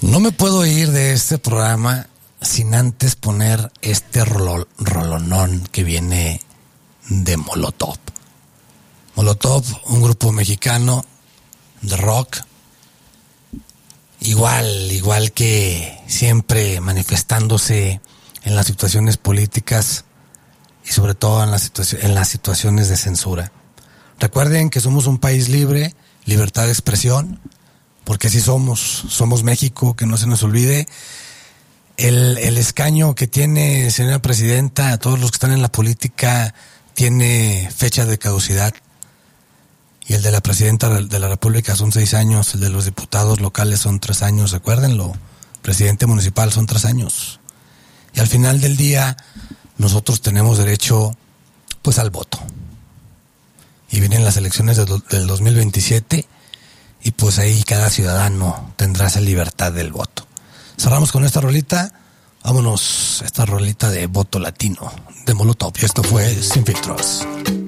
No me puedo ir de este programa sin antes poner este rolonón que viene de Molotov. Molotov, un grupo mexicano de rock, igual que siempre manifestándose en las situaciones políticas y sobre todo en las situaciones de censura. Recuerden que somos un país libre, libertad de expresión, porque así somos México, que no se nos olvide. El escaño que tiene, señora presidenta, a todos los que están en la política, tiene fecha de caducidad. Y el de la presidenta de la República son 6 años, el de los diputados locales son 3 años, recuérdenlo. Presidente municipal son 3 años. Y al final del día, nosotros tenemos derecho, pues, al voto. Y vienen las elecciones del 2027, y pues ahí cada ciudadano tendrá esa libertad del voto. Cerramos con esta rolita. Vámonos, esta rolita de voto latino de Molotov. Y esto fue Sin Filtros.